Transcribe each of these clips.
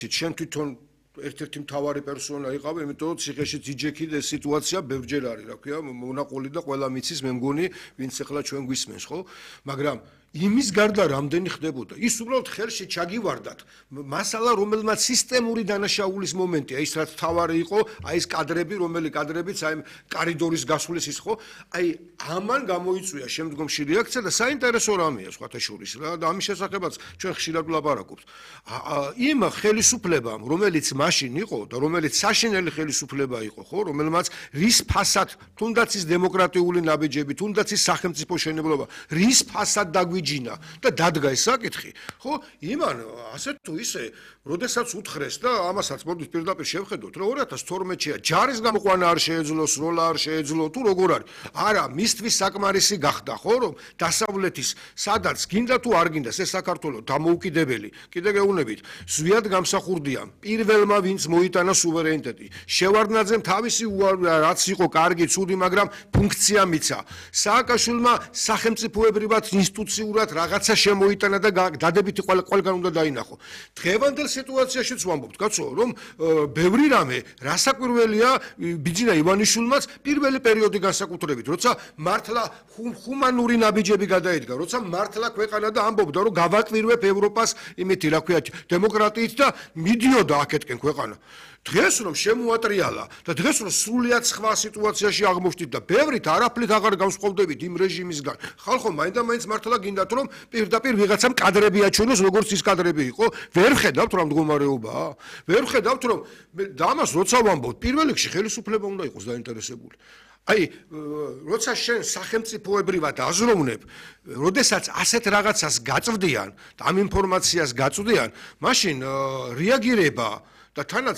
შენ თვითონ ერთ-ერთი მთავარი პერსონა იყავ, იმიტომ რომ ციხეში ძიჯექი და სიტუაცია ბევრჯერ არის, რა ქვია, მონაყოლი და ყველა მიცის, მე მგონი, ვინც ახლა ჩვენ გვისმენს, ხო? მაგრამ იმის გარდა რამდენი ხდებოდა? ის უბრალოდ ხელში ჩაგივარდათ. მასალა, რომელმაც სისტემური დანაშაულის მომენტია, ის რაც თავარი იყო, აი ეს კადრები, რომელი კადრებიც აი კორიდორის გასulis ის ხო? აი ამან გამოიწვია შემდგომში რეაქცია და საინტერესო რამეა სხვათა შორის რა და ამის შესახებაც ჩვენ ხშირად ვლაპარაკობთ. იმ ხელისუფლებამ, რომელიც მაშინ იყო და რომელიც საშინელი ხელისუფლება იყო, ხო, რომელმაც რის ფასად, თუნდაც ის დემოკრატიული ნაბიჯები, თუნდაც ის სახელმწიფო შენებლობა, რის ფასად დაგვიჯინა და დადგა ეს საკითხი, ხო? იმან ასე თუ ისე, როდესაც უთხრეს და ამასაც მოდით პირდაპირ შევხედოთ, რომ 2012-ში ჯარის გამოყვანა არ შეეძლო, სროლა არ შეეძლო, თუ როგორ არის? არა, მისთვის საკმარისი გახდა, ხო, რომ დასავლეთის სადაც გინდა თუ არ გინდა, ეს საქართველოს დამოუკიდებელი, კიდე გეუბნებით, ზვიად გამსახურდია პირველმა ვინც მოიტანა სუვერენიტეტი. შევარდნაძემ თავისი რაც იყო კარგი, ცუდი, მაგრამ ფუნქცია მიცა. სააკაშვილმა სახელმწიფოებრივად ინსტიტუციურად რაღაცა შემოიტანა და დადებითი ყველგან უნდა დაინახო. დღევანდელ სიტუაციაშიც ვამბობთ, კაცო, რომ ბევრი რამე რასაკვირველია ბიძინა ივანიშვილმაც პირველი პერიოდი განსაკუთრებით, როცა მართლა ჰუმანური ნაბიჯები გადაედგა, როცა მართლა ქვეყანა და ამბობდა, რომ გავაკვირვებ ევროპას იმითი, რა ქვია, დემოკრატიით და მიდიოდა აქეთკენ ქვეყანა. დღეს რომ შემოატრიალა და დღეს რომ სრულიად სხვა სიტუაციაში აღმოჩნდით და ბევრით არაფრით აღარ გავსყოლდებით იმ რეჟიმისგან. ხალხო მაინდა-მაინც მართლა გინდათ რომ პირდაპირ ვიღაცამ კადრები აჩვენოს როგორც ის კადრები იყო. ვერ ხედავთ რა მდგომარეობაა? ვერ ხედავთ რომ და ამას როცა ვამბობთ, პირველ რიგში ხელისუფლება უნდა იყოს დაინტერესებული. აი, როცა შენ სახელმწიფოებრივად აზროვნებ, როდესაც ასეთ რაღაცას გაწვდიან და ამ ინფორმაციას გაწვდიან, მაშინ რეაგირება და თანაც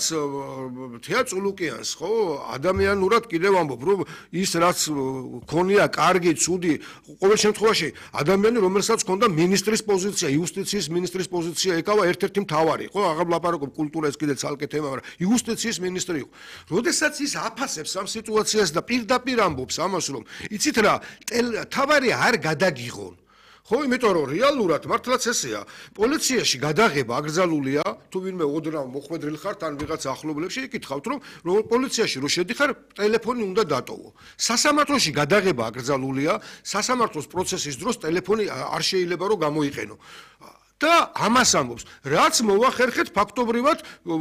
თეატრულუკიანს ხო ადამიანურად კიდევ ამბობ რომ ის რაც ქონია კარგი, ცუდი, ყოველ შემთხვევაში ადამიანი რომელსაც ჰქონდა მინისტრის პოზიცია, იუსტიციის მინისტრის პოზიცია ეკავა ერთ-ერთი მთავარი, ხო, აღარ ვლაპარაკობ კულტურა ეს კიდე ცალკე თემა, მაგრამ იუსტიციის მინისტრი იყო. როდესაც ის აფასებს ამ სიტუაციას და პირდაპირ ამბობს ამას რომ იცით რა, თავარი არ გადაგიღონ. ხო, იმიტომ რომ რეალურად მართლაც ესეა. პოლიციაში გადაღება აკრძალულია, თუ ვინმე ოდნავ მოხვედრილ ხართ ან ვიღაც ახლობლებში იკითხავთ, რომ პოლიციაში რო შედიხარ, ტელეფონი უნდა დატოვო. სასამართლოში გადაღება აკრძალულია, სასამართლოს პროცესის დროს ტელეფონი არ შეიძლება რომ გამოიყენო. და ამას ამბობს, რაც მოვახერხეთ ფაქტობრივად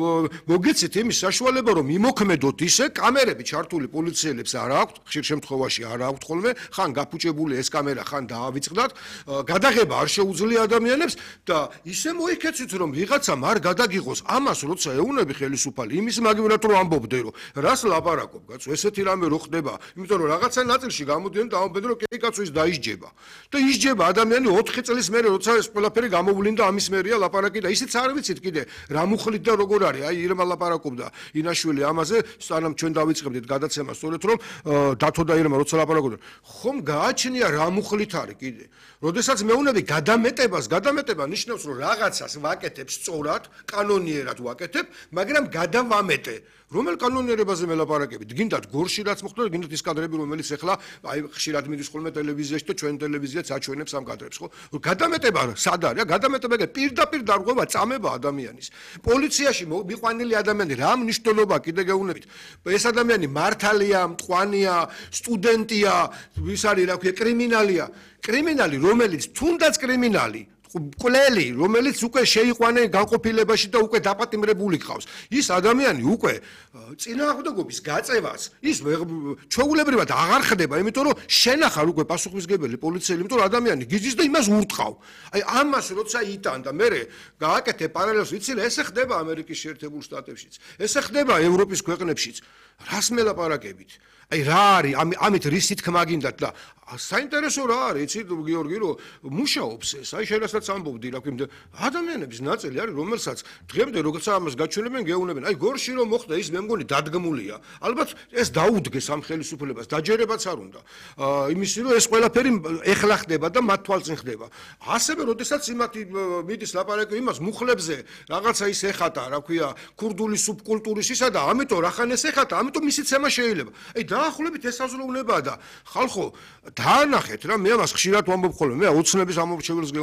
მოგეცეთ იმის საშუალება, რომ იმოქმედოთ ისე, კამერები ჩართული პოლიციელებს არ აქვთ, ხშირ შემთხვევაში არ აქვთ ხოლმე, ხან გაფუჭებული ეს კამერა, ხან დაავიწყდათ, გადაღება არ შეუძლია ადამიანებს და ისე მოიქეცით, რომ ვიღაცამ არ გადაგიღოს, ამას როცა ეუნები ხელისუფალი, იმის მაგივრად რომ ამბობდე, რომ რას ლაპარაკობ, კაცო, ესეთი რამე რო ხდება, იმიტომ რომ რაღაცა ნაწილში გამოდიან და ამბობენ, რომ კი კაცო ის დაისჯება. და ისჯება ადამიანი 4 წლის მერე, როცა ეს ყველაფერი გამოვლინდა და ამის მერია ლაპარაკი და ისიც არ ვიცით კიდე რა მუხლით და როგორ არის. აი ირმა ლაპარაკობდა ინაშვილი ამაზე, სანამ ჩვენ დავიწყებდით გადაცემას, სწორედ რომ დათო და ირმა როცა ლაპარაკობდნენ, ხომ გააჩნია რა მუხლით არის კიდე. როდესაც მეუნები გადამეტება ნიშნავს რომ რაღაცას ვაკეთებ სწორად, კანონიერად ვაკეთებ, მაგრამ გადავამეტე. რომელ კანონიერებაზე მელაპარაკებით? გინდათ გორში რაც მოხდა, გინდათ ის კადრები, რომელიც ახლა აი ხშირად მიდის ხოლმე ტელევიზიაში და ჩვენ ტელევიზიაც აჩვენებს ამ კადრებს, ხო? გადამეტება სად არის? გადამეტება პირდაპირ დარღვევა, წამება ადამიანის. პოლიციაში მიყვანილი ადამიანი რა მნიშვნელობა კიდე გეუბნებით? ეს ადამიანი მართალია, მტყვანია, სტუდენტია, ვის არის, რა ქვია, კრიმინალია. კრიმინალი, რომელიც თუნდაც კრიმინალი კვლელი, რომელიც უკვე შეიყვანე განყოფილებაში და უკვე დაპატიმრებული ყავს. ის ადამიანი უკვე წინააღმდეგობის გაწევას ის ჩვეულებრივად აღარ ხდება, იმიტომ რომ შენახარ უკვე პასუხისმგებელი პოლიციელი, იმიტომ რომ ადამიანი გიძის და იმას ურტყავ. აი ამას როცა იტან და მე გააკეთე პარალელს, ვიცი რა, ესე ხდება ამერიკის შეერთებულ შტატებშიც. ესე ხდება ევროპის ქვეყნებშიც. რას მელაპარაკებით? აი რა არის ამით რისი თქმა გინდათ და საინტერესო რა არის, იცით გიორგი, რომ მუშაობს ეს. აი შენასაც ამბობდი, რა ქვია, ადამიანების ნაწილი არის, რომელსაც დღემდე როგორც ამას გაჩვენებენ, გეუბნებენ. აი გორში რომ მოხდა ის მე მგონი დადგმულია. ალბათ ეს დაუდგეს ამ ხელისუფლებას, დაჯერებაც არ უნდა. იმისი რომ ეს ყველაფერი ეხლა ხდება და მათ თვალწინ ხდება. ასევე როდესაც იმათი მიდის ლაპარაკი იმას მუხლებზე, რაღაცა ის ეხატა, რა ქვია, ქურდული სუბკულტურის ისა და ამიტომ რახან ეს ეხატა, ამიტომ მისი ცემა შეიძლება. აი დაახლოებით ეს აზროვნებაა და ხალხო დაანახეთ რა, მე ამას ხშირად ვამბობ ხოლმე, მე ოცნების ამორჩეველს გეუბნებით.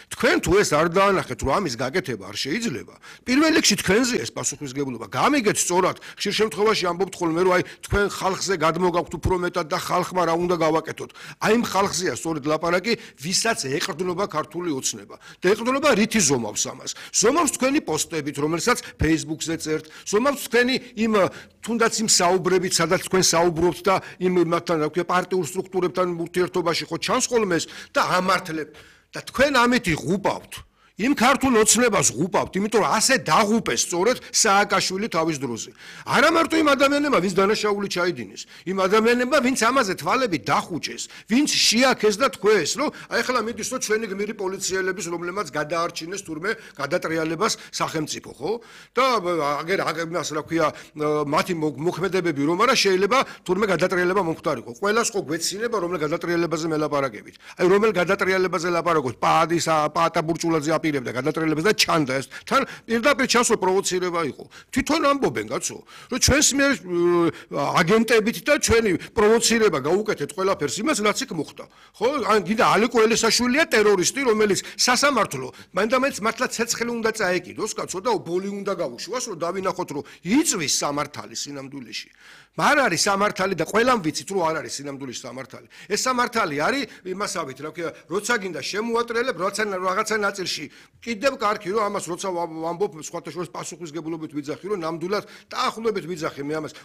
თქვენ თუ ეს არ დაანახეთ, რომ ამის გაკეთება არ შეიძლება, პირველ რიგში თქვენზეა ეს პასუხისმგებლობა. გამიგეთ სწორად, ხშირ შემთხვევაში ამბობთ ხოლმე, რომ აი თქვენ ხალხზე გადმოგაქვთ უფრო მეტად და ხალხმა რა უნდა გავაკეთოთ. აი იმ ხალხზეა სწორედ ლაპარაკი, ვისაც ეყრდნობა ქართული ოცნება. და ეყრდნობა რითი ზომავს ამას? ზომავს თქვენი პოსტებით, რომელსაც Facebook-ზე წერთ, ზომავს თქვენი იმ თუნდაც იმ საუბრებით, სადაც თქვენ საუბრობთ და იმ მათთან რა ქვია პარტიულ სტრუქტურებთან ურთიერთობაში ხო ჩანს ხოლმე ეს და ამართლებთ. და თქვენ ამით იღუპავთ. იმ ქართულ ოცნებას ღუპავთ, იმიტომ რომ ასე დაღუპეს სწორედ სააკაშვილი თავის დროზე. არა მარტო იმ ადამიანებმა, ვინც დანაშაული ჩაიდინეს, იმ ადამიანებმა, ვინც ამაზე თვალები დახუჭეს, ვინც შეაქეს და თქვეს, რომ აი ახლა მიდის რომ ჩვენი გმირი პოლიციელების, რომლებმაც გადაარჩინეს თურმე გადატრიალებას სახელმწიფო, ხო? და აგერ იმას რა ქვია, მათი მოქმედებები რომ არა შეიძლება თურმე გადატრიალება მომხდარიყო. ყველას ხო გვეცინება რომელ გადატრიალებაზე მელაპარაკებით. აი რომელ გადატრიალებაზე ლაპარაკობთ, პაატა ბურჭულაძე და გადატრიალებას და ჩანდა ეს თან პირდაპირ ჩანს რომ პროვოცირება იყო თვითონ ამბობენ კაცო რომ ჩვენს მიერ აგენტებით და ჩვენი პროვოცირება გაუკეთეთ ყველაფერს იმას რაც იქ მოხდა ხო ან გინდა ალეკო ელესაშვილია ტერორისტი რომელიც სასამართლო მანდამეც მართლა ცეცხლი უნდა წაეკიდოს კაცო და ბოლი უნდა გაუშვას რომ დავინახოთ რომ იწვის სამართალი სინამდვილეში არ არის სამართალი და ყველამ ვიცით რომ არ არის სინამდვილეში სამართალი ეს სამართალი არის იმასავით რა ქვია როცა გინდა შემოატრელებ რაღაცა ნაწილში კიდევ კარგი რომ ამას როცა ვამბობ სხვათა შორის პასუხისმგებლობით ვიძახი რომ ნამდვილად დაახლოებით ვიძახი მე ამას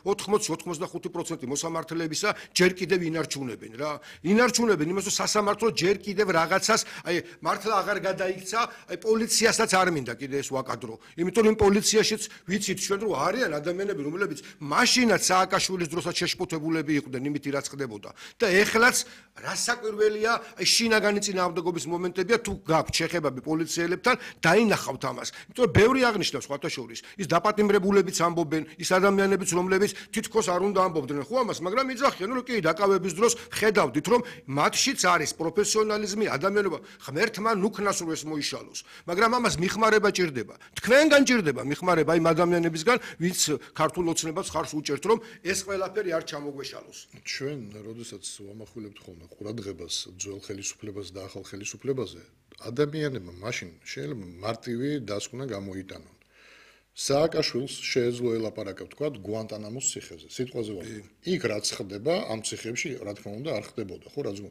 80-85% მოსამართლეებისა ჯერ კიდევ ინარჩუნებენ რა ინარჩუნებენ იმას რომ სასამართლო ჯერ კიდევ რაღაცას აი მართლა აღარ გადაიქცა აი პოლიციასაც არ მინდა კიდე ეს ვაკადრო იმიტომ რომ პოლიციაშიც ვიცით ჩვენ რომ არიან ადამიანები რომლებიც მაშინაც სააკაშვილის დროსაც შეშფოთებულები იყვნენ იმით რაც ხდებოდა და ეხლაც რასაკვირველია აი შინაგანი წინააღმდეგობის მომენტებია თუ გაქვთ შეხებები პოლიციელებთან დაინახავთ ამას იმიტომ რომ ბევრი აღნიშნავს სხვათა შორის ის დაპატიმრებულებიც ამბობენ ის ადამიანებიც რომლებიც თითქოს არ უნდა ამბობდნენ ხო ამას მაგრამ იძახიან რომ კი დაკავების დროს ხედავდით რომ მათშიც არის პროფესიონალიზმი ადამიანობა ღმერთმა ნუქნას რო ეს მოიშალოს მაგრამ ამას მიხმარება ჭირდება თქვენგან ჭირდება მიხმარება იმ ადამიანებისგან ვინც ქართულ ოცნებას ხარს უჭერთ რომ ეს ყველაფერი არ ჩამოგვეშალოს ჩვენ როდესაც ვამახვილებთ ხოლმე ყურადღებას ძველ ხელისუფლებას და ახალ ხელისუფლებაზე ადამიანებმა მაშინ შეიძლება მარტივი დასკვნა გამოიტანონ სააკაშვილს შეეძლო ელაპარაკა თქვა გვანტანამოს ციხეზე სიტყვაზე ვამბობ იქ რაც ხდება ამ ციხეებში რა თქმა უნდა არ ხდებოდა ხო რაც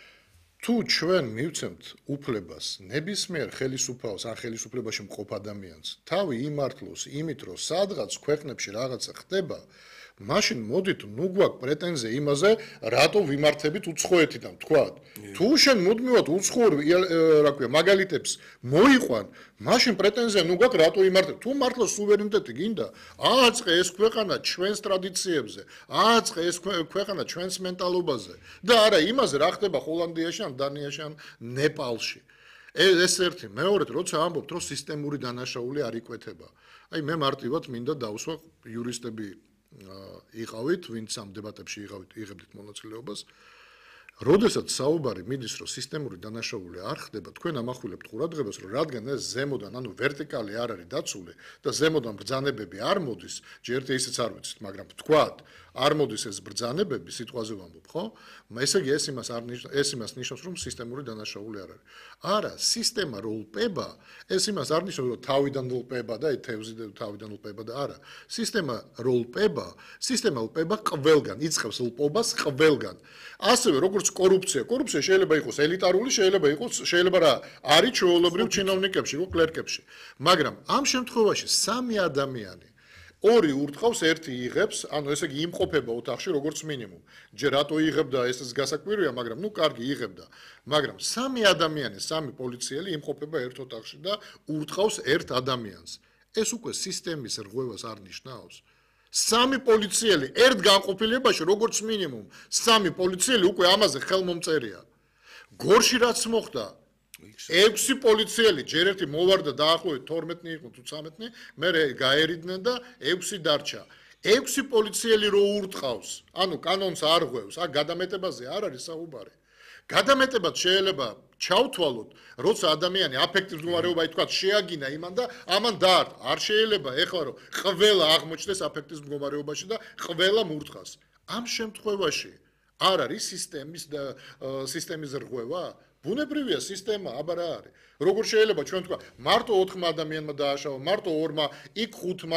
თუ ჩვენ მივცემთ უფლებას ნებისმიერ ხელისუფალს ან ხელისუფლებაში მყოფ ადამიანს თავი იმართლოს იმით რომ სადღაც ქვეყნებში რაღაცა ხდება მაშინ მოდით ნუ გვაქვს პრეტენზია იმაზე რატო ვიმართებით უცხოეთიდან თქვათ თუ შენ მუდმივად უცხოურ რა ქვია მაგალითებს მოიყვან მაშინ პრეტენზია ნუ გვაქვს რატო იმართებ თუ მართლა სუვერენიტეტი გინდა ააწყე ეს ქვეყანა ჩვენს ტრადიციებზე ააწყე ეს ქვეყანა ჩვენს მენტალობაზე და არა იმაზე რა ხდება ჰოლანდიაში ან დანიაში ან ნეპალში ეს ერთი მეორედ როცა ამბობთ რომ სისტემური დანაშაული არ იკვეთება აი მე მარტივად მინდა დავსვა იურისტები იყავით, ვინც ამ დებატებში იღებდით მონაწილეობას. როდესაც საუბარი მიდის, რომ სისტემური დანაშაული არ ხდება, თქვენ ამახვილებთ ყურადღებას, რომ რადგან ეს ზემოდან, ანუ ვერტიკალი არ არის დაცული და ზემოდან ბრძანებები არ მოდის, ჯერ ისეც არ ვიცით, მაგრამ თქვათ, არ მოდის ეს ბრძანებები, სიტყვაზე ვამბობ, ხო? ესე იგი ეს იმას ნიშნავს, რომ სისტემური დანაშაული არ არის. არა, სისტემა როლპება, ეს იმას არ ნიშნავს, რომ თავიდან როლპება და თევზი თავიდან როლპება და არა. სისტემა როლპება, სისტემა როლპება ყველგან, იწყებს როლპობას ყველგან. ასევე როგორც კორუფცია შეიძლება იყოს ელიტარული, შეიძლება რა არის ჩვეულებრივ ჩინოვნიკებში, კლერკებში. მაგრამ ამ შემთხვევაში სამი ადამიანი ორი ურტყავს, ერთი იღებს, ანუ ესე იგი იმყოფება ოთახში როგორც მინიმუმ. ჯერ რატო იღებდა ეს გასაკვირია, მაგრამ ნუ კარგი იღებდა. მაგრამ სამი ადამიანი, სამი პოლიციელი იმყოფება ერთ ოთახში და ურტყავს ერთ ადამიანს. ეს უკვე სისტემის რღვევას არ ნიშნავს. სამი პოლიციელი ერთ განყოფილებაში როგორც მინიმუმ, სამი პოლიციელი უკვე ამაზე ხელმომწერია. გორში რაც მოხდა 6 პოლიციელი ჯერ ერთი მოვარდა დაახლოებით 12-ნი იყო თუ 13-ნი, მე გაერიდნენ და 6 დარჩა. 6 პოლიციელი რო ურტყავს, ანუ კანონს არ ღვევს, აქ გადამეტებაზე არ არის საუბარი. გადამეტებად შეიძლება ჩავთვალოთ, როცა ადამიანი აფექტის მდგომარეობა ითქვა შეაგინა იმან და ამან დაარტყა. არ შეიძლება ეხლა რომ ყველა აღმოჩნდეს აფექტის მდგომარეობაში და ყველა მურტყას. ამ შემთხვევაში არ არის სისტემის რღვევა? ბუნებრივია სისტემა, აბა რა არის. როგორ შეიძლება ჩვენ თქვა, მარტო 4 ადამიანმა დააშავა, მარტო 2-მა, იქ 5-მა